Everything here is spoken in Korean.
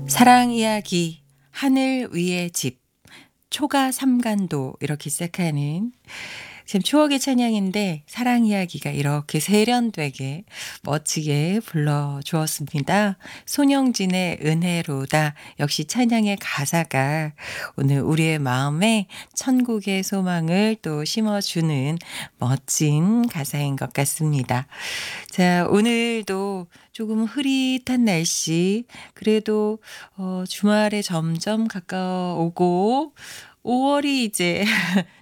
사랑 이야기 하늘 위의 집 초가 삼간도 이렇게 시작하는 지금 추억의 찬양인데 사랑 이야기가 이렇게 세련되게 멋지게 불러주었습니다. 손영진의 은혜로다. 역시 찬양의 가사가 오늘 우리의 마음에 천국의 소망을 또 심어주는 멋진 가사인 것 같습니다. 자, 오늘도 조금 흐릿한 날씨, 그래도 주말에 점점 가까워오고 5월이 이제